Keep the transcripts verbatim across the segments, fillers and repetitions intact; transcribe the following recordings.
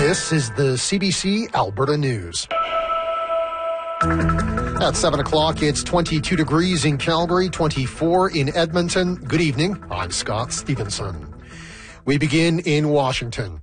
This is the C B C Alberta News. At seven o'clock, it's twenty-two degrees in Calgary, twenty-four in Edmonton. Good evening. I'm Scott Stevenson. We begin in Washington.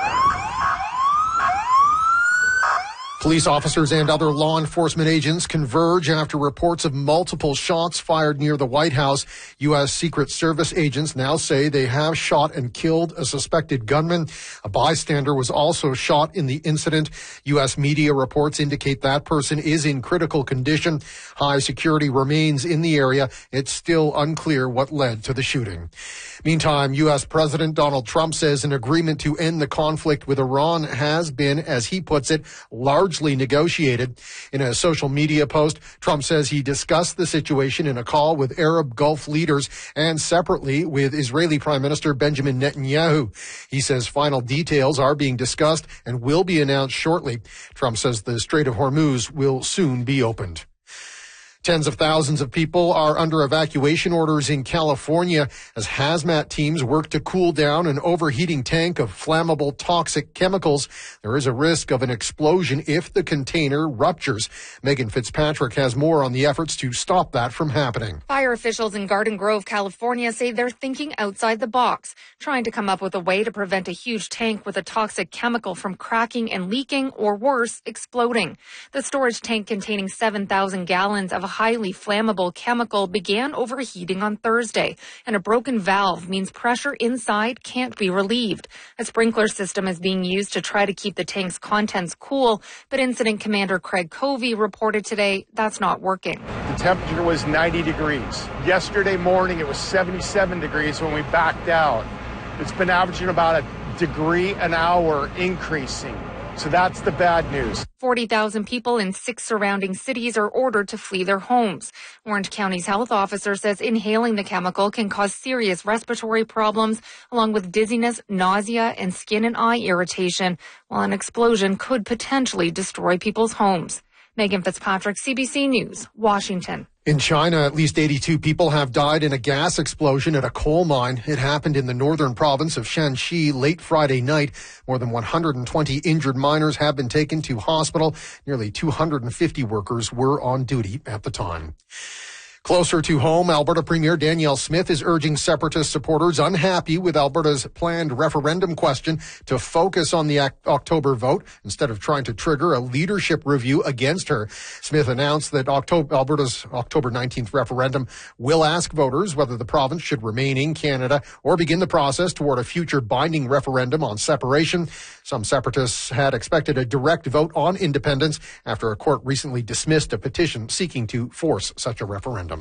Police officers and other law enforcement agents converge after reports of multiple shots fired near the White House. U S. Secret Service agents now say they have shot and killed a suspected gunman. A bystander was also shot in the incident. U S media reports indicate that person is in critical condition. High security remains in the area. It's still unclear what led to the shooting. Meantime, U S. President Donald Trump says an agreement to end the conflict with Iran has been, as he puts it, largely negotiated. In a social media post, Trump says he discussed the situation in a call with Arab Gulf leaders and separately with Israeli Prime Minister Benjamin Netanyahu. He says final details are being discussed and will be announced shortly. Trump says the Strait of Hormuz will soon be opened. Tens of thousands of people are under evacuation orders in California as hazmat teams work to cool down an overheating tank of flammable toxic chemicals. There is a risk of an explosion if the container ruptures. Megan Fitzpatrick has more on the efforts to stop that from happening. Fire officials in Garden Grove, California say they're thinking outside the box, trying to come up with a way to prevent a huge tank with a toxic chemical from cracking and leaking, or worse, exploding. The storage tank containing seven thousand gallons of a highly flammable chemical began overheating on Thursday, and a broken valve means pressure inside can't be relieved. A sprinkler system is being used to try to keep the tank's contents cool, but Incident Commander Craig Covey reported today that's not working. The temperature was ninety degrees. Yesterday morning it was seventy-seven degrees when we backed out. It's been averaging about a degree an hour increasing. So that's the bad news. forty thousand people in six surrounding cities are ordered to flee their homes. Orange County's health officer says inhaling the chemical can cause serious respiratory problems, along with dizziness, nausea, and skin and eye irritation, while an explosion could potentially destroy people's homes. Megan Fitzpatrick, C B C News, Washington. In China, at least eighty-two people have died in a gas explosion at a coal mine. It happened in the northern province of Shanxi late Friday night. More than one hundred twenty injured miners have been taken to hospital. Nearly two hundred fifty workers were on duty at the time. Closer to home, Alberta Premier Danielle Smith is urging Separatist supporters unhappy with Alberta's planned referendum question to focus on the October vote instead of trying to trigger a leadership review against her. Smith announced that October, Alberta's October nineteenth referendum will ask voters whether the province should remain in Canada or begin the process toward a future binding referendum on separation. Some Separatists had expected a direct vote on independence after a court recently dismissed a petition seeking to force such a referendum.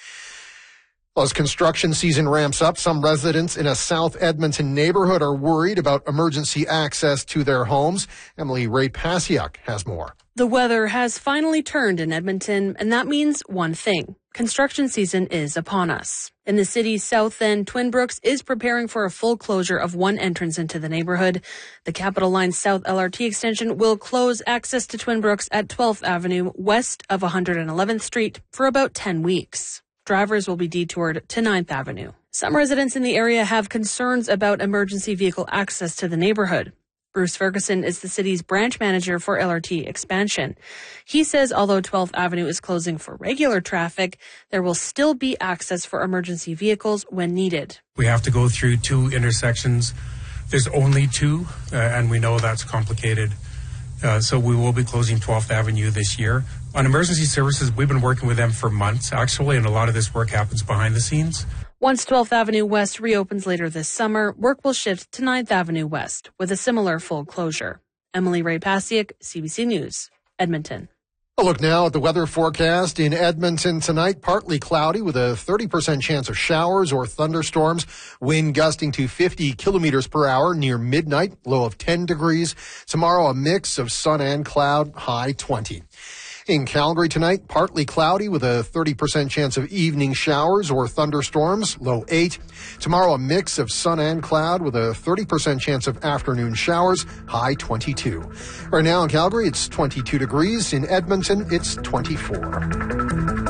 As construction season ramps up, some residents in a South Edmonton neighborhood are worried about emergency access to their homes. Emily Ray-Pasiak has more. The weather has finally turned in Edmonton, and that means one thing. Construction season is upon us. In the city's south end, Twin Brooks is preparing for a full closure of one entrance into the neighborhood. The Capital Line South L R T extension will close access to Twin Brooks at twelfth Avenue west of one hundred eleventh Street for about ten weeks. Drivers will be detoured to ninth Avenue. Some residents in the area have concerns about emergency vehicle access to the neighborhood. Bruce Ferguson is the city's branch manager for L R T expansion. He says although twelfth Avenue is closing for regular traffic, there will still be access for emergency vehicles when needed. We have to go through two intersections. There's only two, uh, and we know that's complicated. Uh, so we will be closing twelfth Avenue this year. On emergency services, we've been working with them for months, actually, and a lot of this work happens behind the scenes. Once twelfth Avenue West reopens later this summer, work will shift to ninth Avenue West with a similar full closure. Emily Ray-Pasiak, C B C News, Edmonton. A look now at the weather forecast in Edmonton tonight. Partly cloudy with a thirty percent chance of showers or thunderstorms. Wind gusting to fifty kilometers per hour near midnight, low of ten degrees. Tomorrow, a mix of sun and cloud, high twenty. In Calgary tonight, partly cloudy with a thirty percent chance of evening showers or thunderstorms, low eight. Tomorrow, a mix of sun and cloud with a thirty percent chance of afternoon showers, high twenty-two. Right now in Calgary, it's twenty-two degrees. In Edmonton, it's twenty-four.